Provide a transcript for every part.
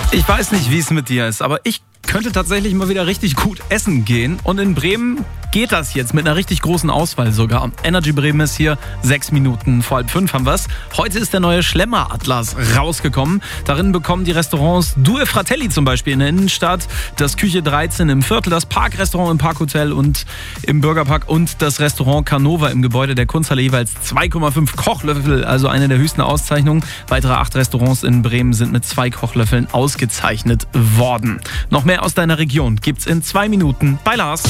Ich weiß nicht, wie es mit dir ist, aber ich könnte tatsächlich mal wieder richtig gut essen gehen. Und in Bremen geht das jetzt mit einer richtig großen Auswahl sogar. Energy Bremen ist hier, 6 Minuten vor 4:30 haben wir's. Heute ist der neue Schlemmer-Atlas rausgekommen. Darin bekommen die Restaurants Due Fratelli zum Beispiel in der Innenstadt, das Küche 13 im Viertel, das Parkrestaurant im Parkhotel und im Bürgerpark und das Restaurant Canova im Gebäude der Kunsthalle jeweils 2,5 Kochlöffel, also eine der höchsten Auszeichnungen. Weitere 8 Restaurants in Bremen sind mit 2 Kochlöffeln ausgezeichnet worden. Noch mehr aus deiner Region gibt's in 2 Minuten bei Lars.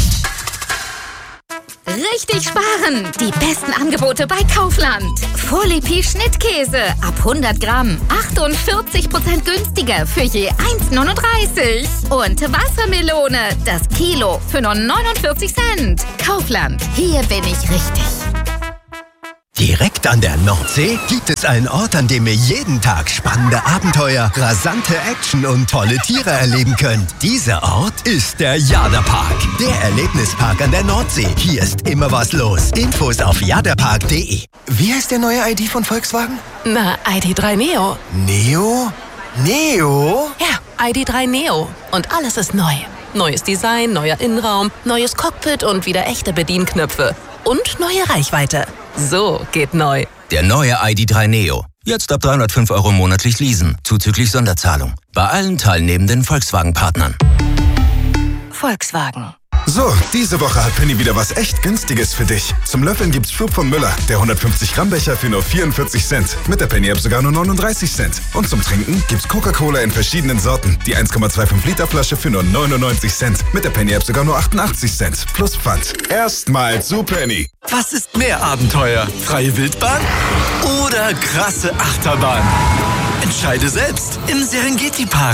Richtig sparen! Die besten Angebote bei Kaufland. Fourlipi Schnittkäse ab 100 Gramm. 48% günstiger für je 1,39. Und Wassermelone, das Kilo für nur 49 Cent. Kaufland, hier bin ich richtig. Direkt an der Nordsee gibt es einen Ort, an dem ihr jeden Tag spannende Abenteuer, rasante Action und tolle Tiere erleben könnt. Dieser Ort ist der Jaderpark, der Erlebnispark an der Nordsee. Hier ist immer was los. Infos auf jaderpark.de. Wie heißt der neue ID von Volkswagen? Na, ID.3 Neo. Neo? Neo? Ja, ID.3 Neo. Und alles ist neu. Neues Design, neuer Innenraum, neues Cockpit und wieder echte Bedienknöpfe. Und neue Reichweite. So geht neu. Der neue ID.3 Neo. Jetzt ab 305 € monatlich leasen, zuzüglich Sonderzahlung. Bei allen teilnehmenden Volkswagen-Partnern. Volkswagen. So, diese Woche hat Penny wieder was echt Günstiges für dich. Zum Löffeln gibt's Flug von Müller, der 150 Gramm Becher für nur 44 Cent. Mit der Penny-App sogar nur 39 Cent. Und zum Trinken gibt's Coca-Cola in verschiedenen Sorten. Die 1,25 Liter Flasche für nur 99 Cent. Mit der Penny-App sogar nur 88 Cent. Plus Pfand. Erstmal zu Penny. Was ist mehr Abenteuer? Freie Wildbahn oder krasse Achterbahn? Entscheide selbst im Serengeti Park.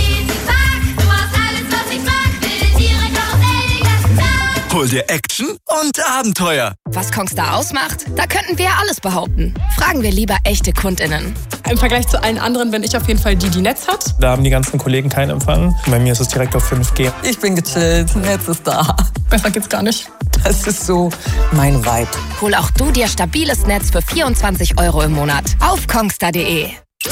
Hol dir Action und Abenteuer. Was Kongstar ausmacht? Da könnten wir alles behaupten. Fragen wir lieber echte KundInnen. Im Vergleich zu allen anderen bin ich auf jeden Fall die Netz hat. Da haben die ganzen Kollegen keinen Empfang. Bei mir ist es direkt auf 5G. Ich bin gechillt, Netz ist da. Besser geht's gar nicht. Das ist so mein Vibe. Hol auch du dir stabiles Netz für 24 € im Monat auf kongstar.de.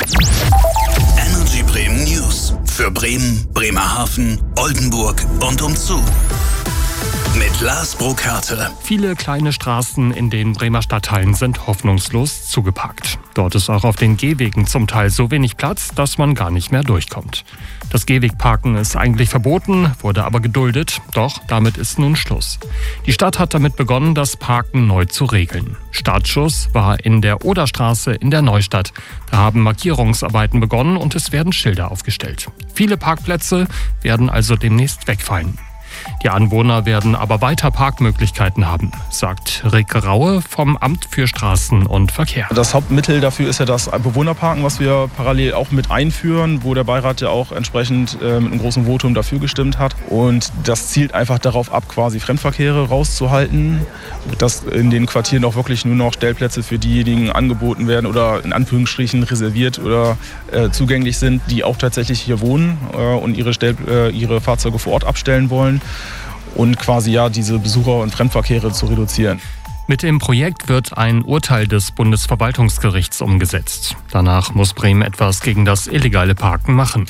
Energy Bremen News. Für Bremen, Bremerhaven, Oldenburg und umzu. Mit Lars Burkhardt. Viele kleine Straßen in den Bremer Stadtteilen sind hoffnungslos zugeparkt. Dort ist auch auf den Gehwegen zum Teil so wenig Platz, dass man gar nicht mehr durchkommt. Das Gehwegparken ist eigentlich verboten, wurde aber geduldet. Doch damit ist nun Schluss. Die Stadt hat damit begonnen, das Parken neu zu regeln. Startschuss war in der Oderstraße in der Neustadt. Da haben Markierungsarbeiten begonnen und es werden Schilder aufgestellt. Viele Parkplätze werden also demnächst wegfallen. Die Anwohner werden aber weiter Parkmöglichkeiten haben, sagt Rick Raue vom Amt für Straßen und Verkehr. Das Hauptmittel dafür ist ja das Bewohnerparken, was wir parallel auch mit einführen, wo der Beirat ja auch entsprechend mit einem großen Votum dafür gestimmt hat. Und das zielt einfach darauf ab, quasi Fremdverkehre rauszuhalten, dass in den Quartieren auch wirklich nur noch Stellplätze für diejenigen angeboten werden oder in Anführungsstrichen reserviert oder zugänglich sind, die auch tatsächlich hier wohnen und ihre Fahrzeuge vor Ort abstellen wollen. Und quasi ja diese Besucher- und Fremdverkehre zu reduzieren. Mit dem Projekt wird ein Urteil des Bundesverwaltungsgerichts umgesetzt. Danach muss Bremen etwas gegen das illegale Parken machen.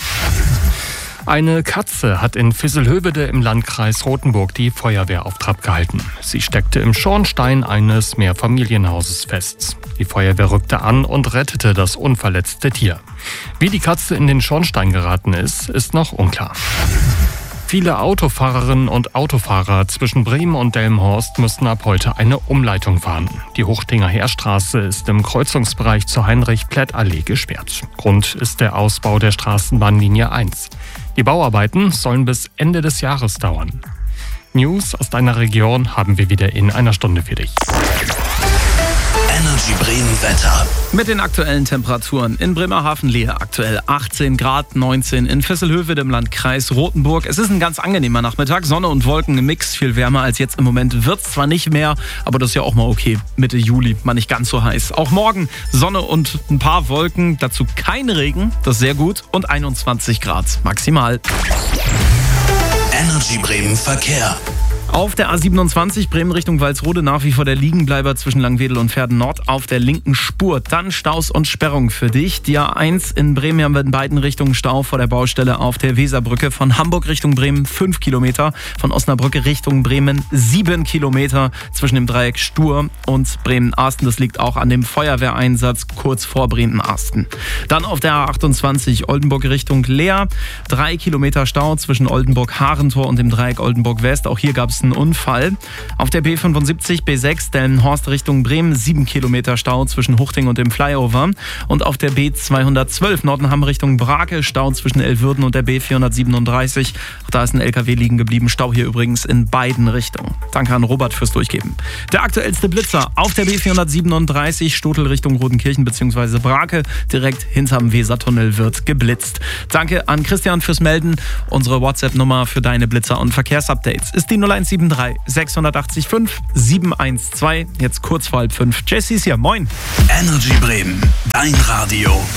Eine Katze hat in Visselhövede im Landkreis Rothenburg die Feuerwehr auf Trab gehalten. Sie steckte im Schornstein eines Mehrfamilienhauses fest. Die Feuerwehr rückte an und rettete das unverletzte Tier. Wie die Katze in den Schornstein geraten ist, ist noch unklar. Viele Autofahrerinnen und Autofahrer zwischen Bremen und Delmenhorst müssen ab heute eine Umleitung fahren. Die Hochdinger Heerstraße ist im Kreuzungsbereich zur Heinrich-Plätt-Allee gesperrt. Grund ist der Ausbau der Straßenbahnlinie 1. Die Bauarbeiten sollen bis Ende des Jahres dauern. News aus deiner Region haben wir wieder in einer Stunde für dich. Energy Bremen Wetter. Mit den aktuellen Temperaturen in Bremerhaven-Lehe aktuell 18 Grad, 19 in Visselhövede im Landkreis Rothenburg. Es ist ein ganz angenehmer Nachmittag, Sonne und Wolken im Mix, viel wärmer als jetzt im Moment wird es zwar nicht mehr, aber das ist ja auch mal okay. Mitte Juli, mal nicht ganz so heiß. Auch morgen Sonne und ein paar Wolken, dazu kein Regen, das ist sehr gut und 21 Grad maximal. Energy Bremen Verkehr. Auf der A27 Bremen Richtung Walsrode nach wie vor der Liegenbleiber zwischen Langwedel und Verden Nord auf der linken Spur. Dann Staus und Sperrung für dich. Die A1 in Bremen haben wir in beiden Richtungen Stau vor der Baustelle auf der Weserbrücke. Von Hamburg Richtung Bremen 5 Kilometer. Von Osnabrücke Richtung Bremen 7 Kilometer zwischen dem Dreieck Stur und Bremen-Arsten. Das liegt auch an dem Feuerwehreinsatz kurz vor Bremen-Arsten. Dann auf der A28 Oldenburg Richtung Leer. 3 Kilometer Stau zwischen Oldenburg-Harentor und dem Dreieck Oldenburg-West. Auch hier gab es einen Unfall. Auf der B75 B6 Delmenhorst Richtung Bremen 7 Kilometer Stau zwischen Huchting und dem Flyover. Und auf der B212 Nordenham Richtung Brake Stau zwischen Elwürden und der B437. Auch da ist ein LKW liegen geblieben. Stau hier übrigens in beiden Richtungen. Danke an Robert fürs Durchgeben. Der aktuellste Blitzer auf der B437 Stotel Richtung Rodenkirchen bzw. Brake. Direkt hinterm Wesertunnel wird geblitzt. Danke an Christian fürs Melden. Unsere WhatsApp-Nummer für deine Blitzer und Verkehrsupdates ist die 0173 680 5 712. Jetzt kurz vor 4:30. Jessie ist hier. Moin. Energy Bremen. Dein Radio.